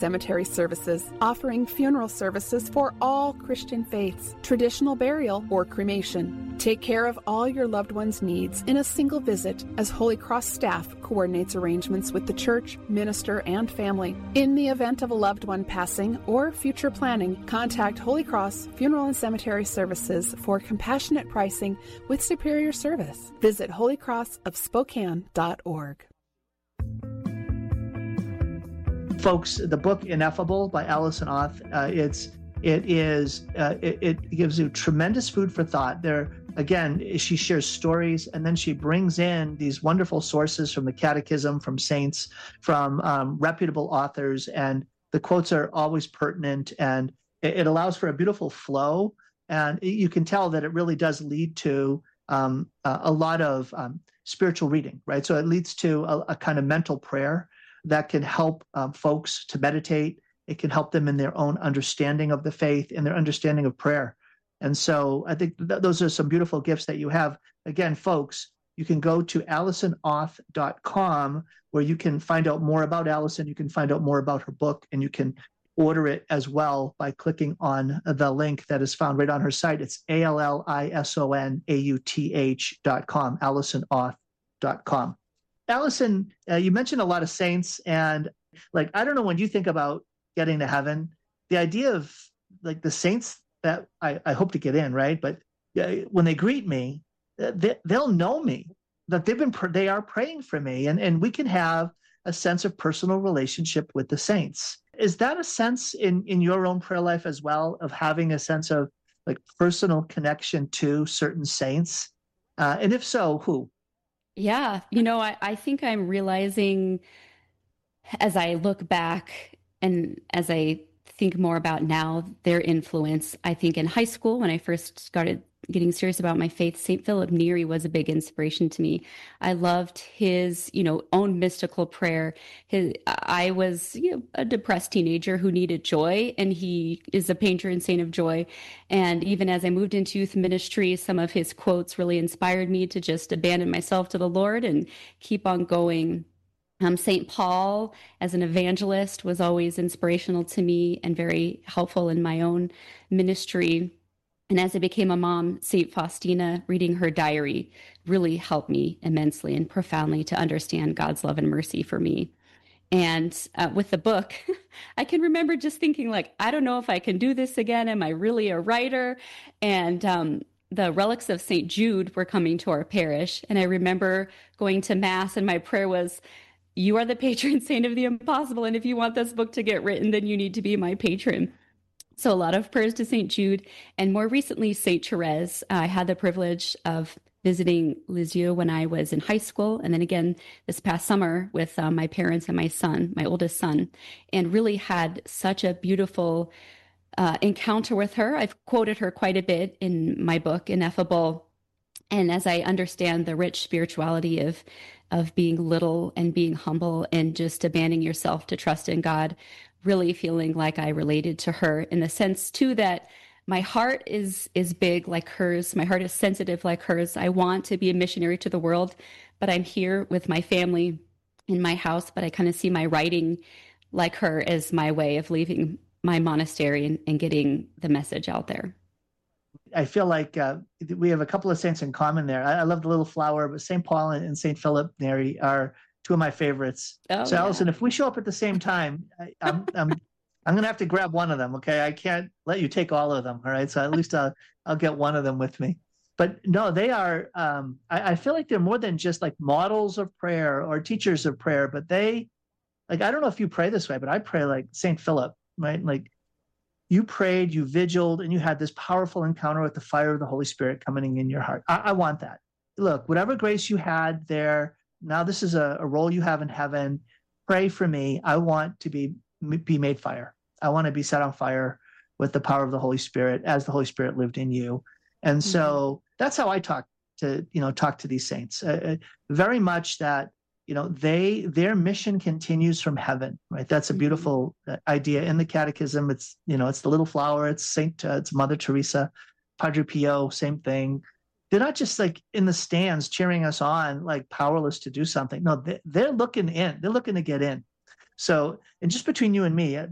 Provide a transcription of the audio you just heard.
Cemetery Services, offering funeral services for all Christian faiths, traditional burial or cremation. Take care of all your loved ones' needs in a single visit as Holy Cross staff coordinates arrangements with the church, minister, and family. In the event of a loved one passing or future planning, contact Holy Cross Funeral and Cemetery Services for compassionate pricing with superior service. Visit holycrossofspokane.org. Folks, the book Ineffable by Allison Auth, it gives you tremendous food for thought. Again, she shares stories, and then she brings in these wonderful sources from the Catechism, from saints, from reputable authors, and the quotes are always pertinent, and it allows for a beautiful flow, and you can tell that it really does lead to a lot of spiritual reading, right? So it leads to a kind of mental prayer that can help folks to meditate. It can help them in their own understanding of the faith and their understanding of prayer. And so I think those are some beautiful gifts that you have. Again, folks, you can go to AllisonAuth.com where you can find out more about Allison. You can find out more about her book, and you can order it as well by clicking on the link that is found right on her site. It's AllisonAuth.com, AllisonAuth.com. Allison, you mentioned a lot of saints, and I don't know, when you think about getting to heaven, the idea of the saints that I hope to get in, right? But when they greet me, they'll know me, that they are praying for me, and we can have a sense of personal relationship with the saints. Is that a sense in your own prayer life as well, of having a sense of personal connection to certain saints? And if so, who? Yeah, I think I'm realizing as I look back and as I think more about now, their influence. I think in high school, when I first started getting serious about my faith, St. Philip Neri was a big inspiration to me. I loved his, own mystical prayer. I was a depressed teenager who needed joy, and he is a patron saint of joy. And even as I moved into youth ministry, some of his quotes really inspired me to just abandon myself to the Lord and keep on going. St. Paul, as an evangelist, was always inspirational to me and very helpful in my own ministry. And as I became a mom, St. Faustina, reading her diary, really helped me immensely and profoundly to understand God's love and mercy for me. And with the book, I can remember just thinking, I don't know if I can do this again. Am I really a writer? And the relics of St. Jude were coming to our parish. And I remember going to Mass, and my prayer was, "You are the patron saint of the impossible. And if you want this book to get written, then you need to be my patron." So a lot of prayers to St. Jude, and more recently, St. Therese. I had the privilege of visiting Lisieux when I was in high school, and then again this past summer with my parents and my son, my oldest son, and really had such a beautiful encounter with her. I've quoted her quite a bit in my book, Ineffable. And as I understand the rich spirituality of being little and being humble and just abandoning yourself to trust in God, really feeling like I related to her in the sense too that my heart is big like hers. My heart is sensitive like hers. I want to be a missionary to the world, but I'm here with my family in my house, but I kind of see my writing like her as my way of leaving my monastery and getting the message out there. I feel like we have a couple of saints in common there. I love the little flower, but St. Paul and St. Philip Neri are two of my favorites. So yeah. Allison, if we show up at the same time, I'm going to have to grab one of them. Okay. I can't let you take all of them. All right. So at least I'll get one of them with me. But no, they are, I feel like they're more than just models of prayer or teachers of prayer, but they, I don't know if you pray this way, but I pray like St. Philip, right? You prayed, you vigiled, and you had this powerful encounter with the fire of the Holy Spirit coming in your heart. I want that. Look, whatever grace you had there, now this is a role you have in heaven. Pray for me. I want to be made fire. I want to be set on fire with the power of the Holy Spirit as the Holy Spirit lived in you. And so that's how I talk to these saints. Very much that, their mission continues from heaven, right? That's a beautiful idea in the Catechism. It's, it's the little flower. It's it's Mother Teresa, Padre Pio, same thing. They're not just in the stands cheering us on, powerless to do something. No, they're looking in. They're looking to get in. So, and just between you and me,